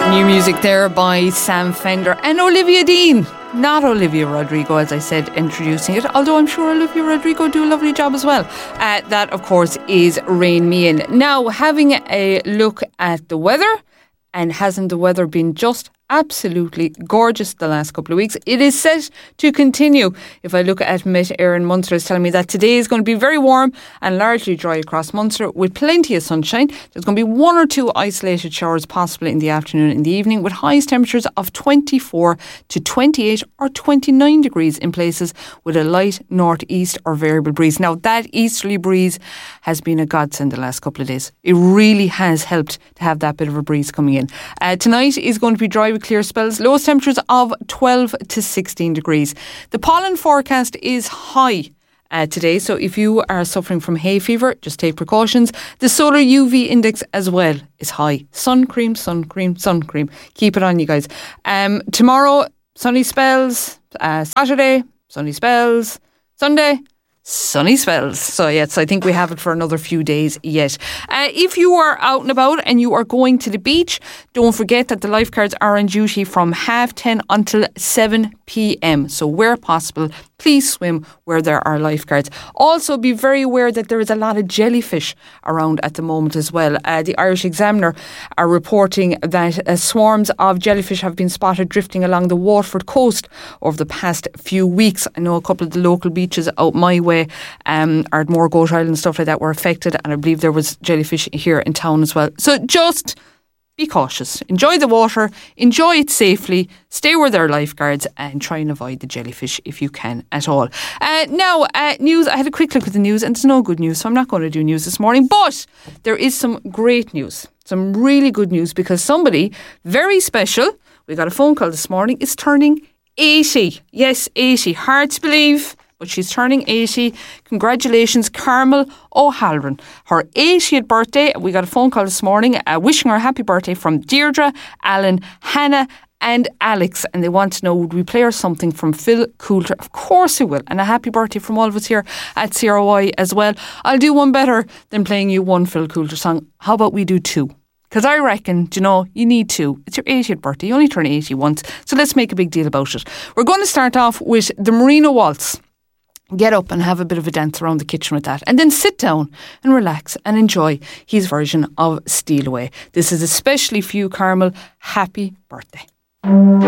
New music there by Sam Fender and Olivia Dean. Not Olivia Rodrigo, as I said, introducing it, although I'm sure Olivia Rodrigo do a lovely job as well. That, of course, is Rain Me In. Now, having a look at the weather, and hasn't the weather been just absolutely gorgeous the last couple of weeks? It is set to continue. If I look at Met Éireann Munster, it's telling me that today is going to be very warm and largely dry across Munster with plenty of sunshine. There's going to be one or two isolated showers possible in the afternoon and the evening, with highest temperatures of 24 to 28 or 29 degrees in places, with a light northeast or variable breeze. Now, that easterly breeze has been a godsend the last couple of days. It really has helped to have that bit of a breeze coming in. Tonight is going to be dry with clear spells, lowest temperatures of 12 to 16 degrees. The pollen forecast is high today, so if you are suffering from hay fever, just take precautions. The solar UV index as well is high. Sun cream, sun cream, sun cream. Keep it on, you guys. Tomorrow, sunny spells. Saturday, sunny spells. Sunday, sunny spells. So yes, I think we have it for another few days yet. If you are out and about and you are going to the beach, don't forget that the lifeguards are on duty from 10:30 until 7 p.m. So where possible, please swim where there are lifeguards. Also, be very aware that there is a lot of jellyfish around at the moment as well. The Irish Examiner are reporting that swarms of jellyfish have been spotted drifting along the Waterford coast over the past few weeks. I know a couple of the local beaches out my way, Ardmore, Goat Island and stuff like that were affected, and I believe there was jellyfish here in town as well. So just be cautious. Enjoy the water, enjoy it safely, stay where there are lifeguards, and try and avoid the jellyfish if you can at all. Now, news. I had a quick look at the news and there's no good news, so I'm not going to do news this morning, but there is some great news, some really good news, because somebody very special, we got a phone call this morning, is turning 80. Yes, 80. Hard to believe, but she's turning 80. Congratulations, Carmel O'Halloran. Her 80th birthday. We got a phone call this morning wishing her a happy birthday from Deirdre, Alan, Hannah and Alex. And they want to know, would we play her something from Phil Coulter? Of course we will. And a happy birthday from all of us here at CRY as well. I'll do one better than playing you one Phil Coulter song. How about we do two? Because I reckon, you need two. It's your 80th birthday. You only turn 80 once. So let's make a big deal about it. We're going to start off with the Merino Waltz. Get up and have a bit of a dance around the kitchen with that. And then sit down and relax and enjoy his version of Steal Away. This is especially for you, Carmel. Happy birthday.